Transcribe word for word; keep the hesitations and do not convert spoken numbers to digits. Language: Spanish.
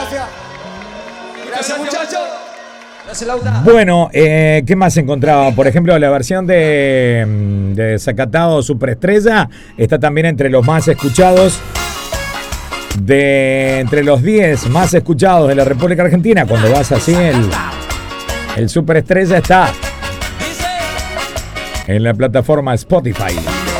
gracias. Gracias, muchachos. Gracias, Lauta. Bueno, eh, ¿qué más encontraba? Por ejemplo, la versión de, de Desacatado Superestrella está también entre los más escuchados. De entre los diez más escuchados de la República Argentina, cuando vas así, el, el Superestrella está en la plataforma Spotify.